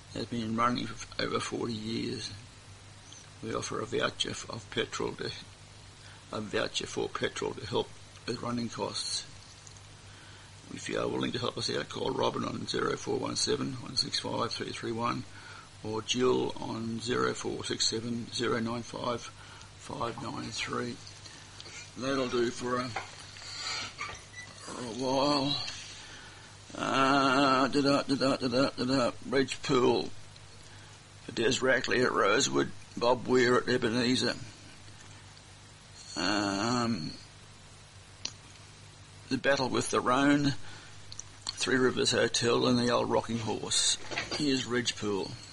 has been running for over 40 years. We offer a voucher for petrol to help with running costs. If you are willing to help us out, call Robin on 0417 165 331 or Jill on 0467 095 593. That'll do for a while. Reg Pool for Des Rackley at Rosewood, Bob Weir at Ebenezer. The Battle with the Rhone, Three Rivers Hotel and the Old Rocking Horse. Here's Reg Pool.